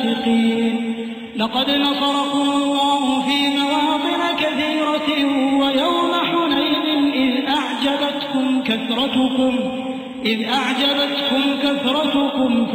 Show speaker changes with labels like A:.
A: لقد نصركم الله في مواطن كثيرة ويوم حنين إذ أعجبتكم كثرتكم